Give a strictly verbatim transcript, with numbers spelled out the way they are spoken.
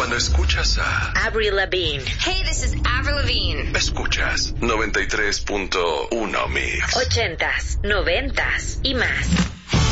Cuando escuchas a Avril Lavigne. Hey, this is Avril Lavigne. Escuchas noventa y tres punto uno Mix. Ochentas, noventas y más.